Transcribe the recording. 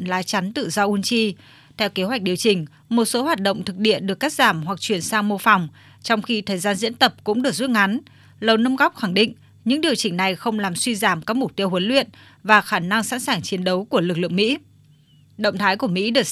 lá chắn tự do Unchi. Theo kế hoạch điều chỉnh, một số hoạt động thực địa được cắt giảm hoặc chuyển sang mô phỏng, trong khi thời gian diễn tập cũng được rút ngắn. Lầu Năm Góc khẳng định những điều chỉnh này không làm suy giảm các mục tiêu huấn luyện và khả năng sẵn sàng chiến đấu của lực lượng Mỹ. Động thái của Mỹ được